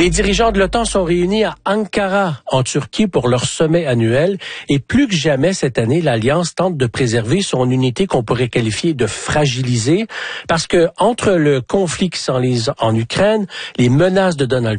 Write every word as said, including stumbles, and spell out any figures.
Les dirigeants de l'OTAN sont réunis à Ankara, en Turquie, pour leur sommet annuel. Et plus que jamais cette année, l'Alliance tente de préserver son unité qu'on pourrait qualifier de fragilisée, parce que entre le conflit qui s'enlise en Ukraine, les menaces de Donald